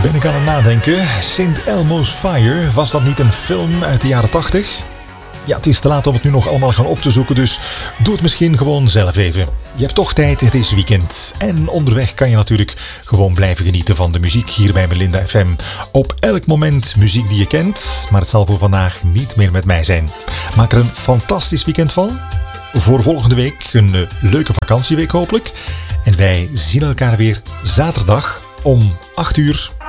ben ik aan het nadenken. St. Elmo's Fire, was dat niet een film uit de jaren 80? Ja, het is te laat om het nu nog allemaal gaan op te zoeken, dus doe het misschien gewoon zelf even. Je hebt toch tijd, het is weekend. En onderweg kan je natuurlijk gewoon blijven genieten van de muziek hier bij Melinda FM. Op elk moment muziek die je kent, maar het zal voor vandaag niet meer met mij zijn. Maak er een fantastisch weekend van. Voor volgende week een leuke vakantieweek hopelijk. En wij zien elkaar weer zaterdag om 8 uur